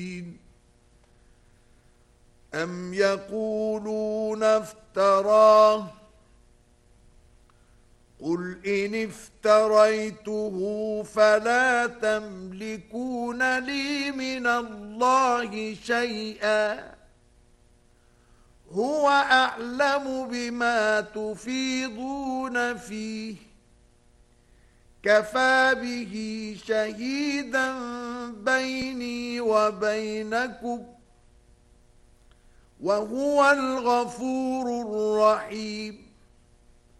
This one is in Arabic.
أم يقولون افتراه قل إن افتريته فلا تملكون لي من الله شيئا هو أعلم بما تفيضون فيه كفى به شهيدا بيني وبينكم وهو الغفور الرحيم